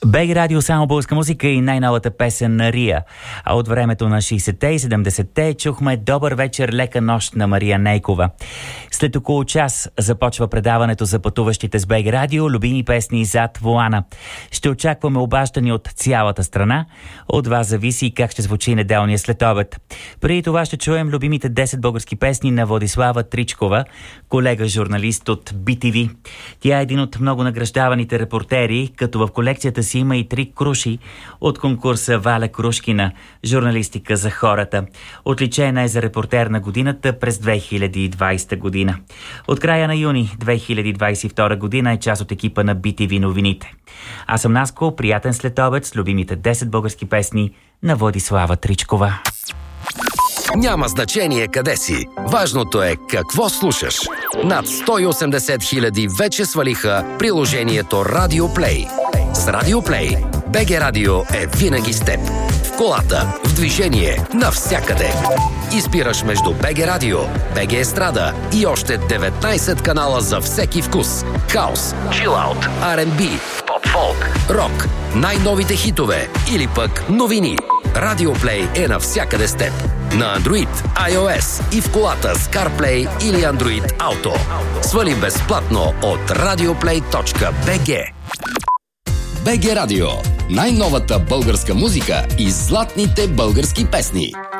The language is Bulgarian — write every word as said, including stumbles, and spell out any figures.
БГ Радио, само българска музика и най-новата песен на Рия. А от времето на шейсетте и седемдесетте чухме "Добър вечер, лека нощ" на Мария Нейкова. След около час започва предаването за пътуващите с БГ Радио, любими песни зад волана. Ще очакваме обаждани от цялата страна. От вас зависи как ще звучи неделния следобед. Преди това ще чуем любимите десет български песни на Владислава Тричкова, колега журналист от Би Ти Ви. Тя е един от много награждаваните репортери, като в колекцията си има и три круши от конкурса Валя Крушкина "Журналистика за хората". Отличена е за репортер на годината през две хиляди и двадесета година. От края на юни две хиляди двадесет и втора година е част от екипа на Би Ти Ви новините. Аз съм Наско, приятен следобед с любимите десет български песни на Владислава Тричкова. Няма значение къде си. Важното е какво слушаш. Над сто и осемдесет хиляди вече свалиха приложението Радио Play. С Радио Play БГ Радио е винаги с теб. В колата, в движение, навсякъде. Избираш между БГ Радио, БГ Естрада и още деветнадесет канала за всеки вкус. Хаус, чилаут, Ар енд Би, поп-фолк, рок, най-новите хитове или пък новини. Радио Play е навсякъде с теб. На Android, iOS и в колата с CarPlay или Android Auto. Свали безплатно от радиоплей точка би джи. БГ Радио. Най-новата българска музика и златните български песни.